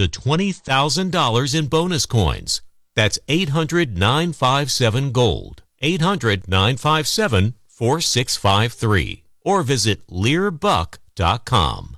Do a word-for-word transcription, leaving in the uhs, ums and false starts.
to twenty thousand dollars in bonus coins. That's eight hundred, nine five seven, GOLD. eight hundred, nine five seven, four six five three. Or visit lear buck dot com.